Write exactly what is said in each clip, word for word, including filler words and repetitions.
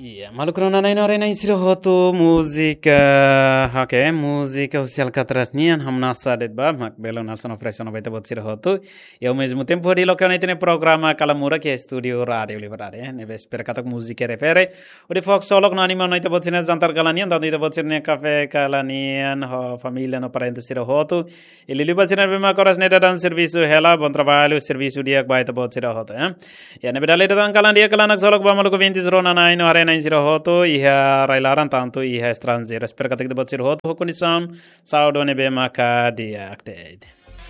Iya, malu corona na inore na insiro hotu música, ok, música oficial catrasnian hamnasa det ba mak belon alson operation baita bot siro hotu. E ao mesmo tempo di local na tene programa Kalamura que é estúdio rádio liberare, ne ves per katak música refere. O de fox solok no anima no ita bot sine jantar kalanian, dando ita bot sine café kalanian, ho família no parente siro hotu. E lili bot sine bema coras ne dan serviço hela, bom trabalho, serviço dia baita bot siro hotu, eh. Ya ne bedale dan kalandia kalanak solok ba malu ko vinte zero na ino hare na insiro hotu iha railaran tanto iha estrangeiro. Espero que te bot siro hotu ho condição saúde ne bema ka dia acted.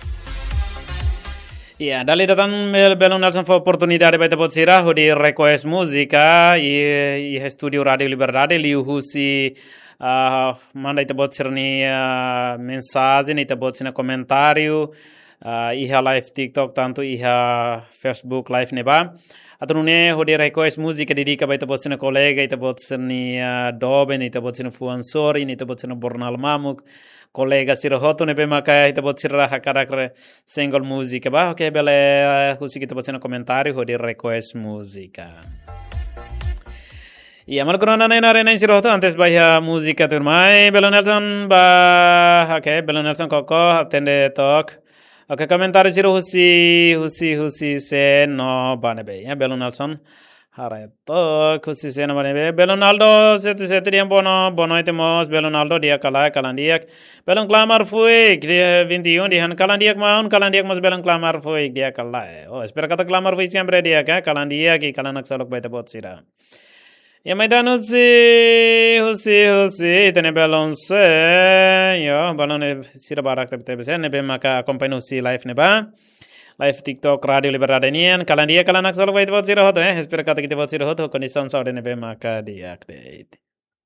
Iya, dali datang belum nalsan fa oportunidade baita bot sira ho di request música e e studio radio liberdade liu husi uh, manda ita bot sirni uh, mensagem ita bot sina comentário uh, iha live TikTok tanto iha Facebook live neba atunune ho di request música dedica baita bot sina colega ita bot sini uh, doben ita bot sina fuansori ita bot sina bornal mamuk colega sira hoto ne bema kaya ita bot sira hakarakre single música ba ok bele husi kita bot sina comentário ho di request música. Iya, mal corona na inare na insiro hoto antes bahia música turmai Belo Nelson ba ok Belo Nelson koko atende talk. Ok, comentário siro husi husi husi se no banebe ya Belo Nelson Hara to husi se no banebe Belo Naldo sete sete dia bono bono itemos Belo Naldo dia kala kalandiak Belo clamar foi vinte e um dia kalandiak maun kalandiak mas Belo clamar foi dia kala oh espera kata clamar foi sempre dia ka kalandiak ki kalanak salok baita bot sira. Ya maidan husi husi husi tene belon se yo balon ne sira barak te te ne be maka acompanho husi live ne ba live TikTok radio liberdade nian kalandia kalanak solo bait bot sira hoto eh espero kata kita bot sira hoto condição saúde ne be maka dia update.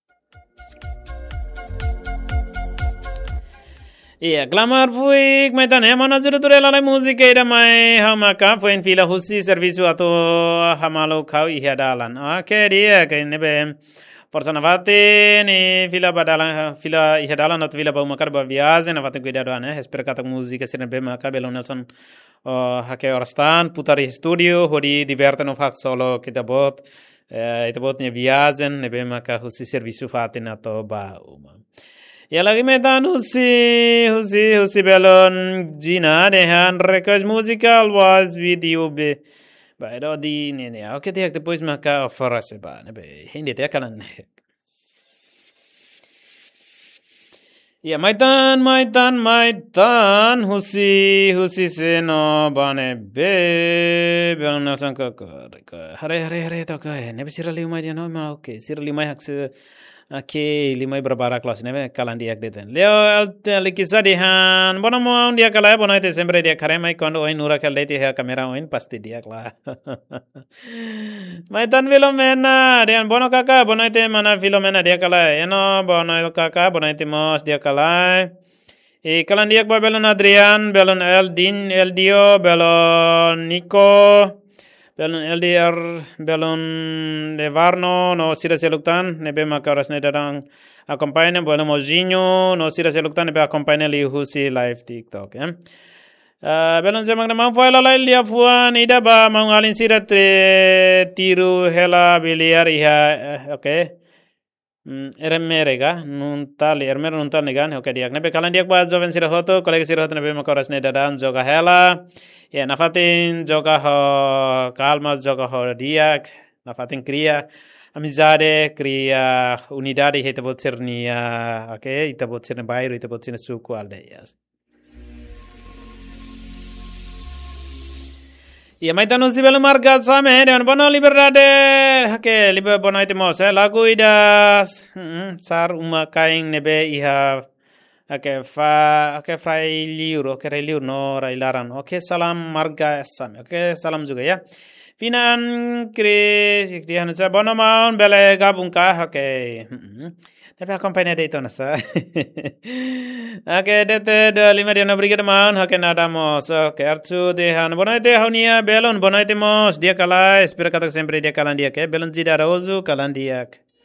Iya, clamar foi maitan é mana zero ture la música ida mai hamaka foi en fila husi serviço ato hamalo khau iha dalan a ke dia ke nebe persona vate ni fila badala fila iha dalan at fila ba makar ba viagem na vate cuidado né espero kata música sene be maka Belo Nelson hake orstan putari studio hodi diverta no fak solo kita bot ita bot ne viagem nebe maka husi serviço fate na to ba uma. Ya lagi medan husi husi husi belon jina dehan request musical was video be ba ero di ne ne oke tiak depois maka oferece ba ne be hindi te kanan. Ya maitan maitan maitan husi husi se no bane be belon Nelson ko hare hare hare to ko ne be sirali mai dia no ma oke sirali mai hak se Oke, lima berbara kelas ini kalandiak deten. Leo likisa dihan, bono mau dia kalai bono itu sempre dia kare mai kondo oin nura kalai dia kamera oin pasti dia kala. Mai tan Filomena, dihan bono kakak bono itu mana Filomena dia kalai. Eno bono itu kakak bono itu mos dia kalai. E kalandiak ba Belon Adrian, Belon Eldin, Eldio, Belon Nico. Belon L D R, Belon Levarno, no sira seluktan, nebe makaras ne dadang accompagna, Belon Mozinho, no sira seluktan nebe accompagna li husi live TikTok, eh. Uh, Belon se magna mang foila lai lia fuan ida ba mang alin sira tre tiru hela biliar iha, okay. Mm, ermerega, nuntali, ermer nuntali gan, okay diak. Nebe kalan diak ba joven sira hoto, kolega sira hoto nebe makaras ne dadang joga hela. Ya nafatin joga ho calma joga ho diak nafatin cria amizade cria unidade ita bot sernia okay ita bot sernia bairro ita bot sernia suku aldeias. Ya maitan usi belo marga same dan bono liberdade okay liber bono ite mos lagu idas sar uma kaing nebe iha Oke, fa, oke frai liur, oke rai liur no rai laran. Oke, salam marga esam. Oke, salam juga ya. Finan Chris, dia nusa bono maun bele gabung kah. Oke. Tapi acompanha de itu nasa. Oke, dete de lima dia no brigade maun. Oke, nadamos. Oke, artu de han bono ite haunia belon bono ite mos dia kala. Espero kata sempre dia kalan dia ke belon jida rozu kalan dia.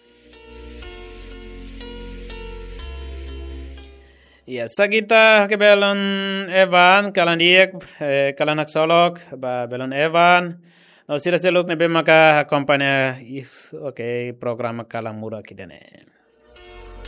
Ya, sagita ke Belon Evan kalandiek eh, kalanak solok ba Belon Evan No sira selok ne be maka kompanya oke program kala mura kidane.